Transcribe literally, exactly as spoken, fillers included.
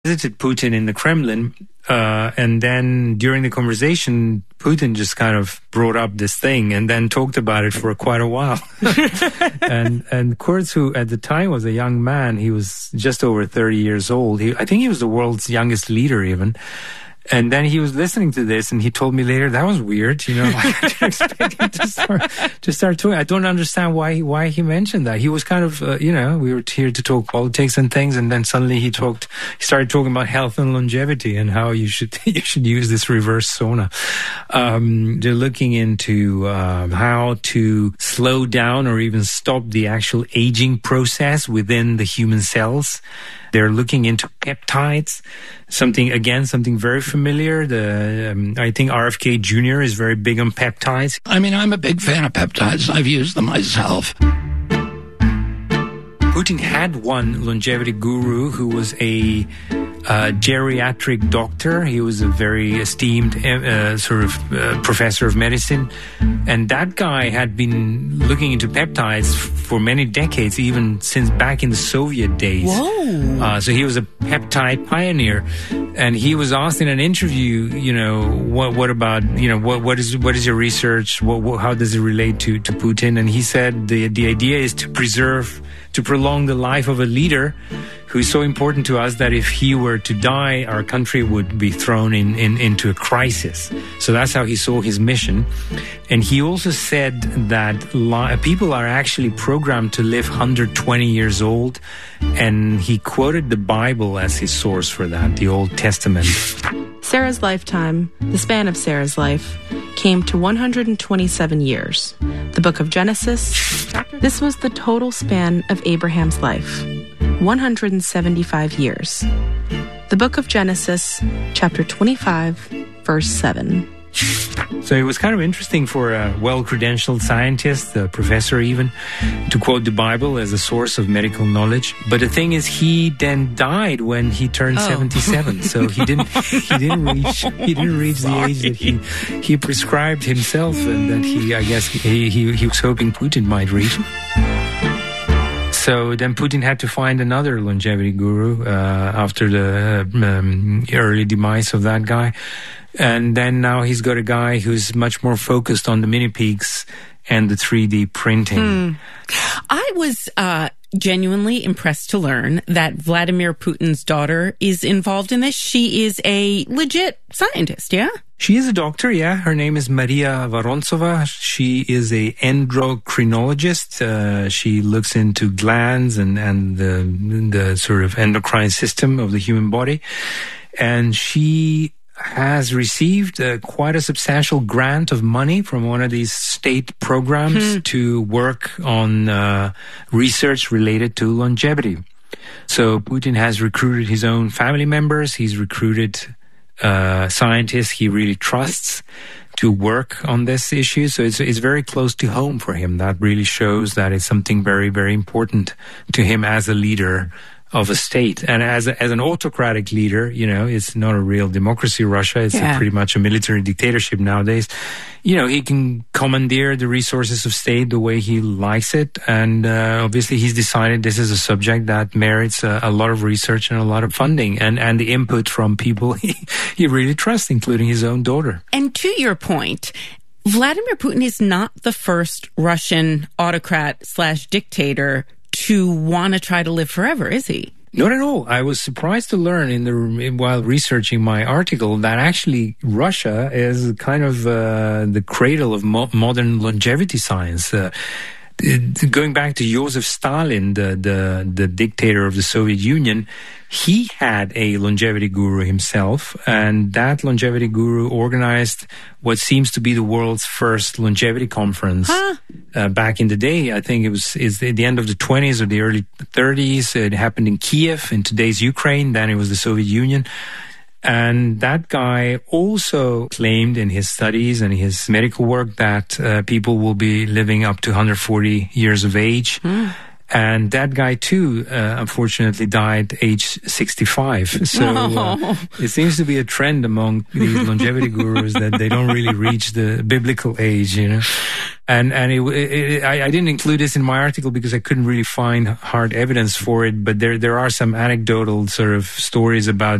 visited Putin in the Kremlin, uh, and then during the conversation, Putin just kind of brought up this thing and then talked about it for quite a while. and and Kurz, who at the time was a young man, he was just over thirty years old. He, I think he was the world's youngest leader even. And then he was listening to this, and he told me later that was weird. You know, like, I didn't expect him to start to start talking. I don't understand why he, why he mentioned that. He was kind of, uh, you know, we were here to talk politics and things, and then suddenly he talked. He started talking about health and longevity and how you should you should use this reverse sauna. Um, they're looking into um, how to slow down or even stop the actual aging process within the human cells. They're looking into peptides, something, again, something very familiar. The um, I think R F K Junior is very big on peptides. I mean, I'm a big fan of peptides. I've used them myself. Putin had one longevity guru who was a uh, geriatric doctor. He was a very esteemed uh, sort of uh, professor of medicine. And that guy had been looking into peptides for many decades, even since back in the Soviet days. Whoa. Uh, so he was a peptide pioneer. And he was asked in an interview, you know, what what about, you know, what what is what is your research? What, what how does it relate to, to Putin? And he said the the idea is to preserve, to prolong the life of a leader who is so important to us that if he were to die, our country would be thrown in, in into a crisis. So that's how he saw his mission. And he also said that li- people are actually programmed to live one hundred twenty years old. And he quoted the Bible as his source for that, the Old Testament. Sarah's lifetime, the span of Sarah's life, came to one hundred twenty-seven years. The book of Genesis, this was the total span of Abraham's life, one hundred seventy-five years. The book of Genesis, chapter twenty-five, verse seven. So it was kind of interesting for a well-credentialed scientist, a professor even, to quote the Bible as a source of medical knowledge. But the thing is, he then died when he turned oh. seventy-seven. So he didn't he didn't reach he didn't reach the age that he he prescribed himself, and that he I guess he he, he was hoping Putin might reach. So then Putin had to find another longevity guru uh, after the um, early demise of that guy. And then now he's got a guy who's much more focused on the mini peaks and the three D printing. Hmm. I was uh, genuinely impressed to learn that Vladimir Putin's daughter is involved in this. She is a legit scientist, yeah? She is a doctor, yeah. Her name is Maria Vorontsova. She is a endocrinologist. Uh, she looks into glands and, and the, the sort of endocrine system of the human body. And she has received uh, quite a substantial grant of money from one of these state programs hmm. to work on uh, research related to longevity. So Putin has recruited his own family members. He's recruited uh, scientists he really trusts to work on this issue. So it's, it's very close to home for him. That really shows that it's something very, very important to him as a leader of a state. And as a, as an autocratic leader, you know, it's not a real democracy, Russia. It's yeah. a pretty much a military dictatorship nowadays. You know, he can commandeer the resources of state the way he likes it. And uh, obviously he's decided this is a subject that merits a, a lot of research and a lot of funding and, and the input from people he, he really trusts, including his own daughter. And to your point, Vladimir Putin is not the first Russian autocrat slash dictator to want to try to live forever, is he? Not at all. I was surprised to learn in the while researching my article that actually Russia is kind of uh, the cradle of mo- modern longevity science. Uh, going back to Joseph Stalin, the, the the dictator of the Soviet Union, he had a longevity guru himself, and that longevity guru organized what seems to be the world's first longevity conference huh? uh, back in the day. I think it was is the end of the twenties or the early thirties. It happened in Kiev, in today's Ukraine. Then it was the Soviet Union. And that guy also claimed in his studies and his medical work that uh, people will be living up to one hundred forty years of age. Mm. And that guy, too, uh, unfortunately died age sixty-five. So uh, it seems to be a trend among these longevity gurus that they don't really reach the biblical age, you know. And and it, it, I, I didn't include this in my article because I couldn't really find hard evidence for it. But there there are some anecdotal sort of stories about